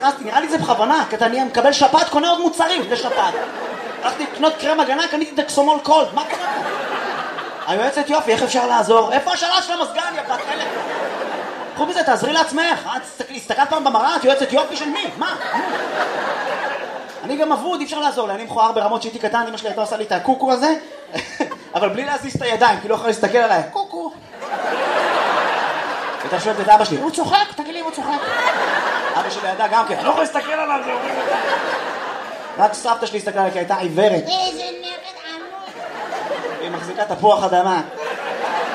נראה לי זה בכוונה, כי אני מקבל שפעת, קונה עוד מוצרים לשפעת. הלכתי לקנות קרם הגנה, קניתי דקסומול קולד, מה קורה פה? היועצת יופי, איך אפשר לעזור? איפה השאלה של המסגן, יא בת חלק? חוץ מזה, תעזרי לעצמך. הסתכלת פעם במראה, את יועצת יופי של מי? מה? אני גם אבוד, אי אפשר לעזור לי, אני מכוער ברמות שהייתי קטן, אמא שלי הייתה עושה לי את הקוקו הזה, אבל בלי להזיז את הידיים, כי לא יכולה להסתכל עליי. קוקו. ואתה שואלת את אבא שלי, הוא צוחק, תגיד לי, הוא צוחק. אבא שלי ידע גם כן, אני לא יכול להסתכל עליו, זה אומר. רק סבתא שלי הסתכלה עליי, כי הייתה עיוורת. איזה נכד עמוד. היא מחזיקה תפוח אדמה.